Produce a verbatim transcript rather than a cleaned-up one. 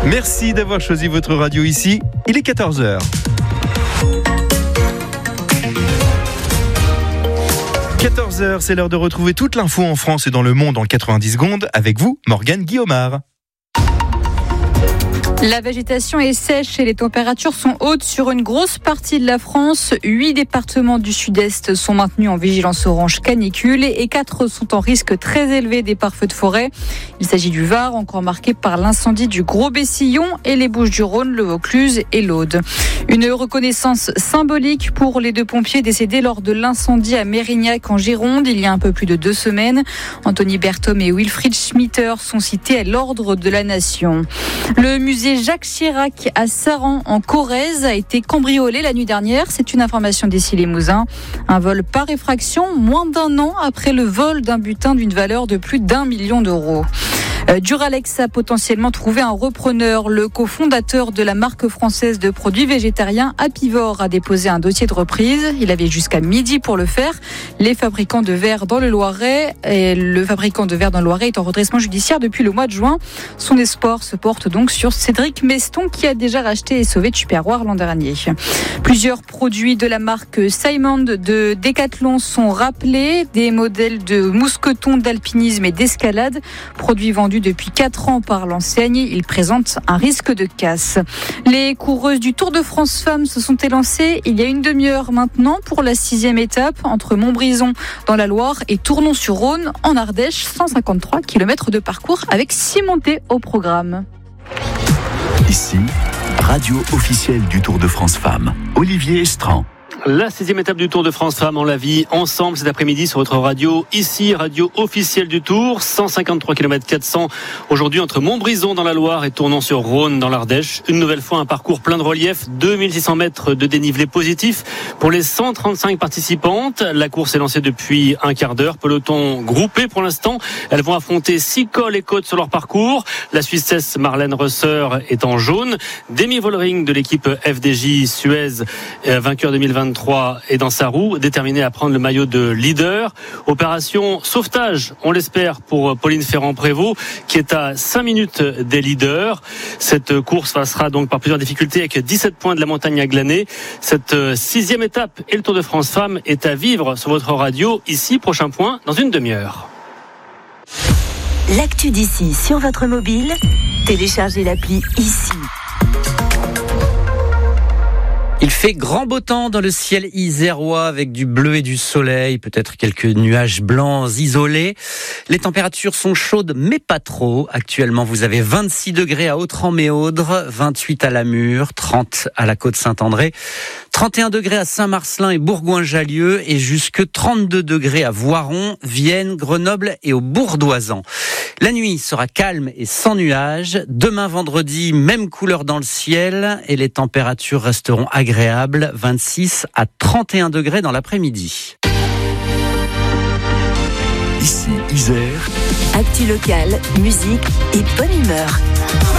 Merci d'avoir choisi votre radio ici. Il est quatorze heures. quatorze heures, c'est l'heure de retrouver toute l'info en France et dans le monde en quatre-vingt-dix secondes avec vous, Morgane Guillaumard. La végétation est sèche et les températures sont hautes sur une grosse partie de la France. Huit départements du sud-est sont maintenus en vigilance orange canicule et quatre sont en risque très élevé des pare-feux de forêt. Il s'agit du Var, encore marqué par l'incendie du Gros-Bessillon, et les Bouches-du-Rhône, le Vaucluse et l'Aude. Une reconnaissance symbolique pour les deux pompiers décédés lors de l'incendie à Mérignac en Gironde il y a un peu plus de deux semaines. Anthony Berthom et Wilfried Schmitter sont cités à l'ordre de la Nation. Le musée Jacques Chirac à Saran en Corrèze a été cambriolé la nuit dernière. C'est une information d'ici Limousin. Un vol par effraction, moins d'un an après le vol d'un butin d'une valeur de plus d'un million d'euros. Duralex a potentiellement trouvé un repreneur. Le cofondateur de la marque française de produits végétariens Apivore a déposé un dossier de reprise. Il avait jusqu'à midi pour le faire. Les fabricants de verre dans le Loiret et le fabricant de verre dans le Loiret est en redressement judiciaire depuis le mois de juin. Son espoir se porte donc sur Cédric Meston qui a déjà racheté et sauvé Tupperware l'an dernier. Plusieurs produits de la marque Simon de Decathlon sont rappelés. Des modèles de mousquetons, d'alpinisme et d'escalade, produits vendus depuis quatre ans par l'enseigne. Ils présentent un risque de casse. Les coureuses du Tour de France Femmes se sont élancées il y a une demi-heure maintenant pour la sixième étape entre Montbrison dans la Loire et Tournon-sur-Rhône en Ardèche. cent cinquante-trois kilomètres de parcours avec six montées au programme. Ici, radio officielle du Tour de France Femmes. Olivier Estran. La sixième étape du Tour de France Femmes, on la vit ensemble cet après-midi sur votre radio, ici, radio officielle du Tour, cent cinquante-trois kilomètres quatre cents aujourd'hui entre Montbrison dans la Loire et Tournon-sur-Rhône dans l'Ardèche. Une nouvelle fois un parcours plein de relief, deux mille six cents mètres de dénivelé positif pour les cent trente-cinq participantes. La course est lancée depuis un quart d'heure, peloton groupé pour l'instant. Elles vont affronter six cols et côtes sur leur parcours. La Suissesse Marlène Rösser est en jaune. Demi Vollering de l'équipe F D J Suez, vainqueur deux mille vingt-trois, est dans sa roue, déterminé à prendre le maillot de leader. Opération sauvetage, on l'espère, pour Pauline Ferrand-Prévot, qui est à cinq minutes des leaders. Cette course passera donc par plusieurs difficultés avec dix-sept points de la montagne à glaner. Cette sixième étape et le Tour de France Femmes est à vivre sur votre radio. Ici, prochain point, dans une demi-heure. L'actu d'ici sur votre mobile, téléchargez l'appli Ici. Il fait grand beau temps dans le ciel isérois avec du bleu et du soleil, peut-être quelques nuages blancs isolés. Les températures sont chaudes mais pas trop. Actuellement, vous avez vingt-six degrés à Autran-Méaudre, vingt-huit à Lamure, trente à la Côte-Saint-André, trente et un degrés à Saint-Marcelin et Bourgoin-Jallieu et jusque trente-deux degrés à Voiron, Vienne, Grenoble et au Bourdoisan. La nuit sera calme et sans nuages. Demain vendredi, même couleur dans le ciel et les températures resteront agréables, vingt-six à trente et un degrés dans l'après-midi. Ici, Isère. Actu locale, musique et bonne humeur.